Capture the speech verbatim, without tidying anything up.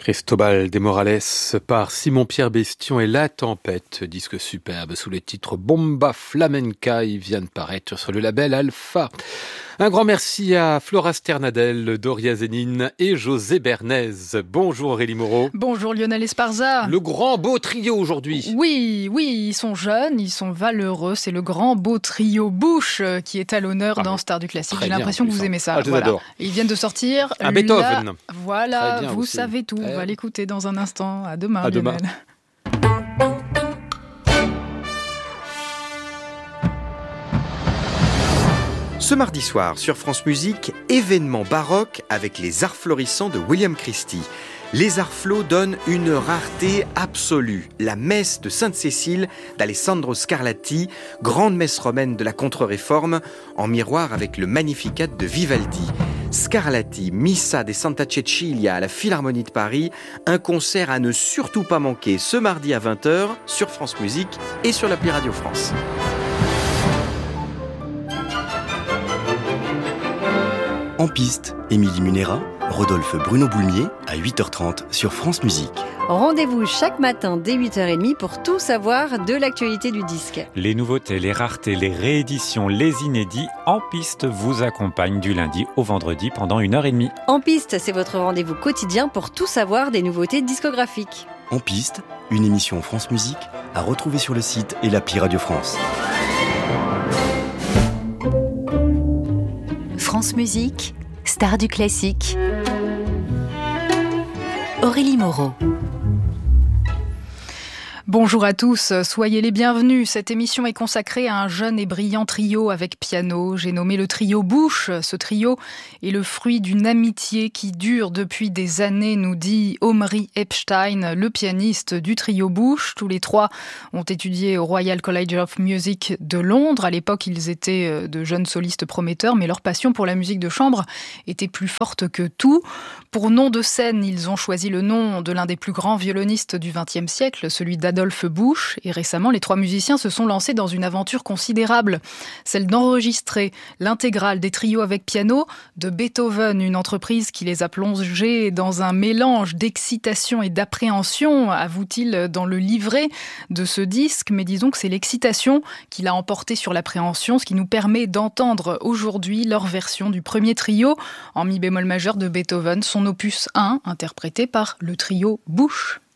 Cristobal de Morales par Simon-Pierre Bestion et La Tempête, disque superbe sous le titre Bomba Flamenca, il vient de paraître sur le label Alpha. Un grand merci à Flora Sternadel, Doria Zénine et José Bernays. Bonjour Aurélie Moreau. Bonjour Lionel Esparza. Le grand beau trio aujourd'hui. Oui, oui, ils sont jeunes, ils sont valeureux. C'est le grand beau trio Bush qui est à l'honneur ah, dans Star du Classique. J'ai l'impression que vous aimez ça. Ah, je voilà. adore. Ils viennent de sortir. Un Beethoven. Là, voilà, vous aussi. savez tout. On va l'écouter dans un instant. À demain, à Lionel. Demain. Ce mardi soir, sur France Musique, événement baroque avec les arts florissants de William Christie. Les arts flots donnent une rareté absolue. La messe de Sainte-Cécile d'Alessandro Scarlatti, grande messe romaine de la Contre-Réforme, en miroir avec le Magnificat de Vivaldi. Scarlatti, Missa de Santa Cecilia à la Philharmonie de Paris, un concert à ne surtout pas manquer ce mardi à vingt heures sur France Musique et sur l'appli Radio France. En piste, Émilie Munera, Rodolphe Bruno Boulmier à huit heures trente sur France Musique. Rendez-vous chaque matin dès huit heures trente pour tout savoir de l'actualité du disque. Les nouveautés, les raretés, les rééditions, les inédits, En Piste vous accompagnent du lundi au vendredi pendant une heure et demie. En Piste, c'est votre rendez-vous quotidien pour tout savoir des nouveautés discographiques. En Piste, une émission France Musique à retrouver sur le site et l'appli Radio France. France Musique, Star du Classique. Aurélie Moreau. Bonjour à tous, soyez les bienvenus. Cette émission est consacrée à un jeune et brillant trio avec piano. J'ai nommé le trio Bush. Ce trio est le fruit d'une amitié qui dure depuis des années, nous dit Omri Epstein, le pianiste du trio Bush. Tous les trois ont étudié au Royal College of Music de Londres. À l'époque, ils étaient de jeunes solistes prometteurs, mais leur passion pour la musique de chambre était plus forte que tout. Pour nom de scène, ils ont choisi le nom de l'un des plus grands violonistes du vingtième siècle, celui d'Adolphe Bush. Et récemment, les trois musiciens se sont lancés dans une aventure considérable, celle d'enregistrer l'intégrale des trios avec piano de Beethoven, une entreprise qui les a plongés dans un mélange d'excitation et d'appréhension, avoue-t-il dans le livret de ce disque. Mais disons que c'est l'excitation qui l'a emporté sur l'appréhension, ce qui nous permet d'entendre aujourd'hui leur version du premier trio en mi bémol majeur de Beethoven, son opus un, interprété par le trio Bush.